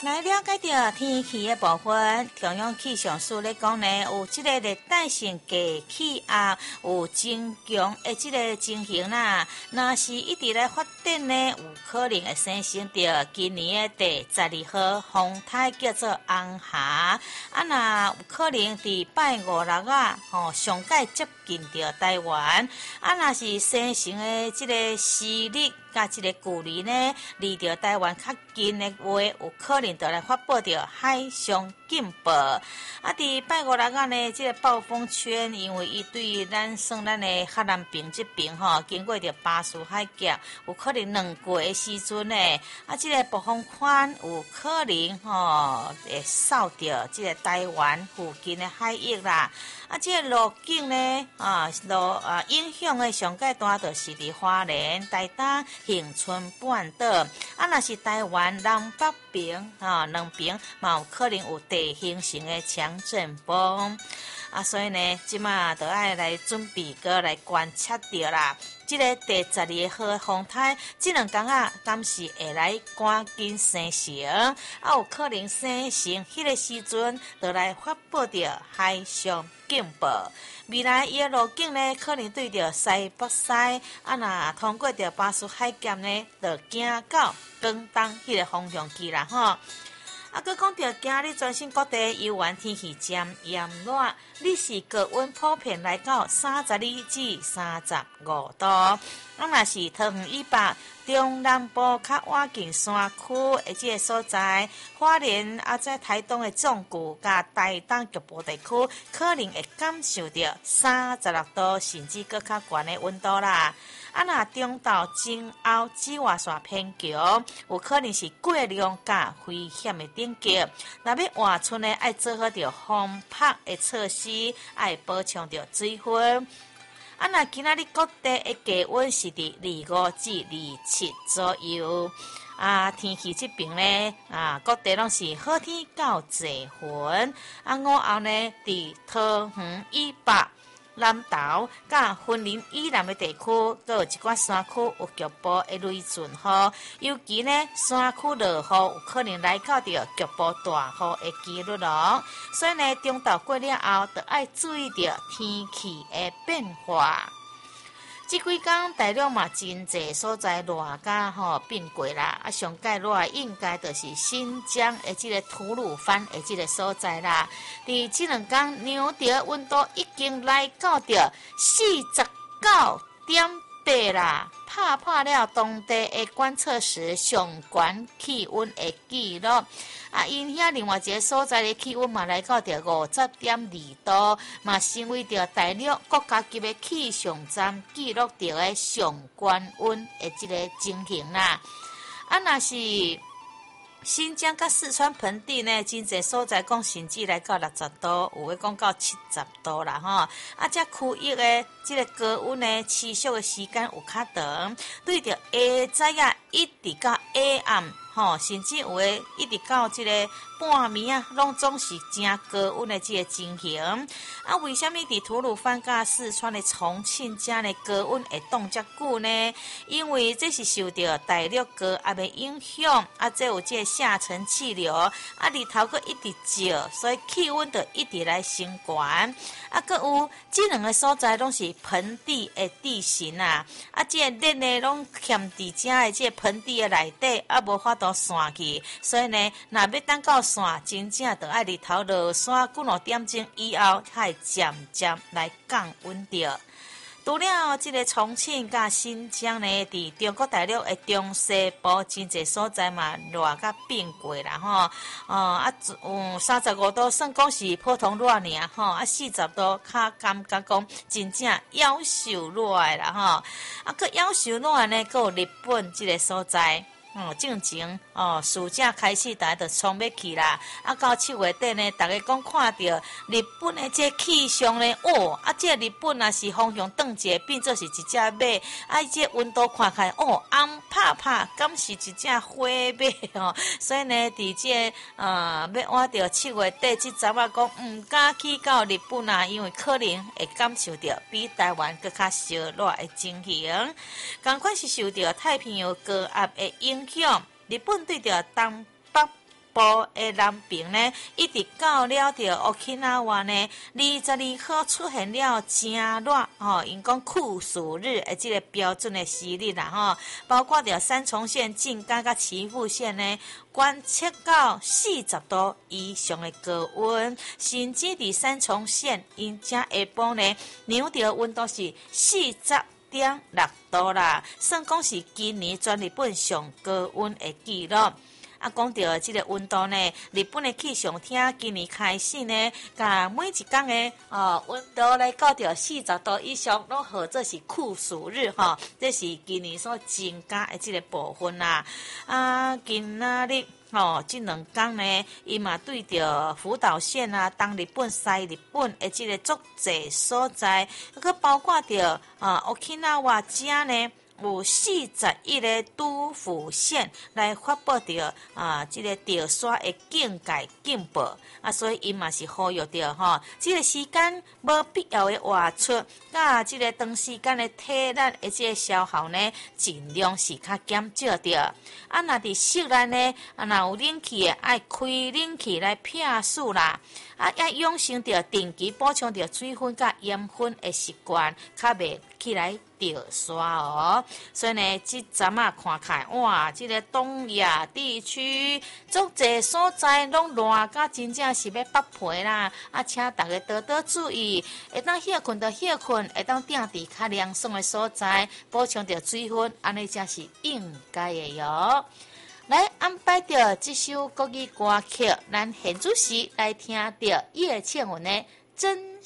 来了解到天气的部分，中央气象署咧讲呢，有即个热带性低气压有增强的即个情形啦。若是一直来发展呢，有可能会生成到今年的第12号风台叫做红霞。若有可能伫拜五六上届接近到台湾。若是生成的即个时日甲即个距离呢，离着台湾较近的话，有可能就来发布着海上警报。伫拜五六呢，即个暴风圈，因为伊对咱的海南边这边经过着巴士海峡，有可能两过的时阵呢，即个暴风圈有可能会扫着即个台湾附近的海域啦。即个路径呢，影响的上界大就是伫花莲、台东、恒春半岛。若是台湾南北边两边嘛有可能有地形性的强阵风。所以呢，即马就要来准备个来观察着啦。即个第12号的风台，即两天敢是会来赶紧生成，有可能生成迄个时阵，就来发布着海上警报。未来伊的路径呢，可能对着西北西，若通过着巴士海峡呢，就行到广东迄个方向去啦吼。佮讲到今日全省各地游玩天气渐炎热，日时高温普遍来到32至35度。若是桃园以北、中南部较晚近山区的即个所在，花莲在台东的纵谷甲台东局部地区，可能会感受到36度甚至更较悬的温度啦。若中到前后紫外线偏强，有可能是过量甲危险的等级。若要活春呢，要做好着防晒的措施，要补充着水分。若今仔日各地的低温是伫25至27左右。天气这边呢，各地拢是好天到济云。午后呢，伫桃园以北、南投甲云林以南的地区，都有一寡山区有局部的雷阵雨，尤其呢山区落雨有可能来到着局部大雨的几率咯。所以呢，中昼过了后，就要注意着天气的变化。这几天大陆嘛真济所在热甲变过啦，上界热应该就是新疆的这个吐鲁番的这个所在啦。伫这两天牛潮温度已经来到着49.8啦，拍了当地的观测时上悬气温的记录。因遐另外一个所在的气温嘛来到着50.2度，嘛成为着大陆国家级的气象站记录着的上悬温的这个情形啦。若是新疆甲四川盆地呢，真济所在讲甚至来到60度，有诶讲到70度啦吼。这区域的这个高温呢，持续的时间有较长，对着下早一直到下暗。甚至有诶一直到这个半暝拢总是真高温的这个情形。为什么伫吐鲁番甲四川的重庆遮呢高温会冻遮久呢？因为这是受到大陆高压的影响，这有这个下沉气流，里头佫一直照，所以气温就一直来升悬。佫有这两个所在拢是盆地的地形这个热呢拢欠伫遮的这个盆地的内底，无法度散去，所以呢，若要等到散，真正就爱日头落山几两点钟以后，才会渐渐来降温着。除了这个重庆甲新疆呢，伫中国大陆的中西部真济所在嘛，热甲变过啦吼。35度算讲是普通热尔吼，40度较感觉讲真正夭寿热的啦吼。佮夭寿热呢，佮有日本这个所在。正前暑假开始，大家就冲要去啦。到7月底呢，大家讲看到日本的这气象呢，这日本也是方向转一个，变做是一只马。这温度看起来，红拍，敢是一只花马所以呢，伫这要换到7月底，这阵讲唔敢去到日本因为可能会感受到比台湾更较烧热的情形。同款是受到太平洋高压的影响，日本对着东北部的南平呢，一直到了着 Okinawa 呢，22号出现了正热因讲酷暑日的这个标准的时日啦包括着三重县、静冈甲岐阜县呢，观测到40度以上的高温，甚至伫三重县因遮下晡呢，量到温度是40.6度啦，算讲是今年全日本上高温的记录。讲到这个温度呢，日本的气象厅今年开始呢，甲每一天的温度来到着40度以上，拢号做是酷暑日这是今年所增加的这个部分啦。今仔日这2天呢，伊嘛对着福岛县东日本、西日本的这个足侪所在，佮包括着Okinawa 遮呢。有41个都府县来发布着这个潮沙的警戒警报所以伊嘛是呼吁着这个时间无必要的外出，甲这个长时间的体力的这个消耗呢，尽量是较减少着。若伫室内呢，若有冷气的，爱开冷气来避暑啦。要养成着定期补充着水分甲盐分的习惯，较袂起来潮沙所以呢，这阵看看，哇，这个东亚地区足侪所在拢热甲真正是要爆皮啦！请大家多多注意，会当歇困就歇困，会当定伫较凉爽的所在，补充着水分，安尼才是应该的哟。来安排着这首国语歌曲，咱现主时来听着叶倩文的真。